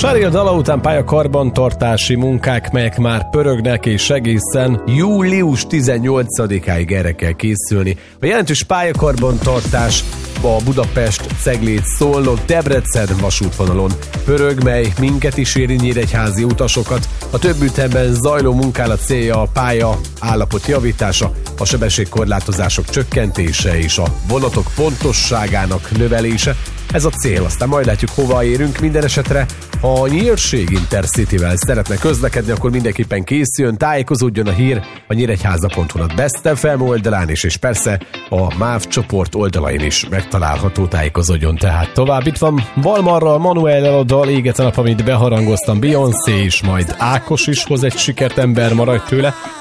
Sheryl dala után pályakarbantartási munkák, melyek már pörögnek, és egészen július 18-áig erre kell készülni. A jelentős pályakarbantartás a Budapest-Cegléd-Szolnok-Debrecen vasútvonalon pörög, mely minket is éri, nyíregyházi utasokat. A több ütemben zajló munkálat célja a pálya állapot javítása, a sebességkorlátozások csökkentése és a vonatok pontosságának növelése. Ez a cél, aztán majd látjuk, hova érünk. Minden esetre, ha a Nyírség Intercityvel szeretne közlekedni, akkor mindenképpen készüljön, tájékozódjon. A hír a nyíregyháza.hu Best FM oldalán is, és persze a MÁV csoport oldalain is megtalálható, tájékozódjon tehát tovább. Itt van Valmarral, Manuellel a dal Éget a nap, amit beharangoztam, Beyoncé is, majd Ákos is hoz egy sikert, Ember maradj tőle.